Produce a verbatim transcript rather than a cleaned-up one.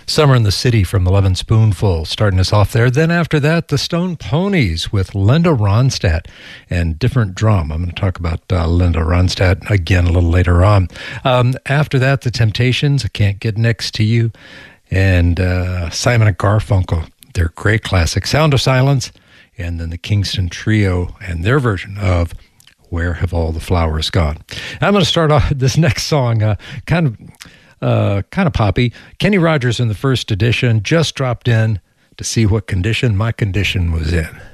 Summer in the City from the Lovin' Spoonful, starting us off there. Then after that, the Stone Ponies with Linda Ronstadt and Different Drum. I'm going to talk about uh, Linda Ronstadt again a little later on. Um, after that, the Temptations, I Can't Get Next to You, and uh, Simon and Garfunkel, their great classic, Sound of Silence, and then the Kingston Trio and their version of Where Have All the Flowers Gone. I'm going to start off this next song, uh, kind of... Uh, kind of poppy. Kenny Rogers in the first edition just dropped in to see what condition my condition was in.